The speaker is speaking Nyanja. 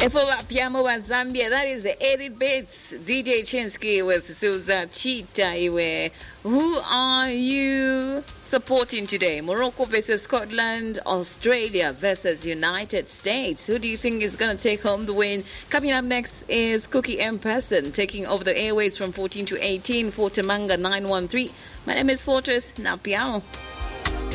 Piamo wa Zambia. That is 80 Bits. DJ Chinsky with Suza Chita Iwe. Who are you supporting today? Morocco versus Scotland, Australia versus United States. Who do you think is going to take home the win? Coming up next is Cookie M. Person taking over the airways from 14 to 18 for Temanga 913. My name is Fortress Napiamo.